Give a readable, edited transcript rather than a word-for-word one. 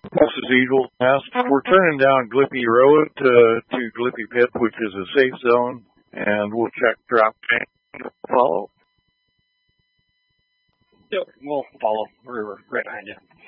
This is Eagle Nest. We're turning down Glippy Road to Glippy Pit, which is a safe zone, and we'll check drop tank. Follow. Yep, we'll follow. We're right behind you.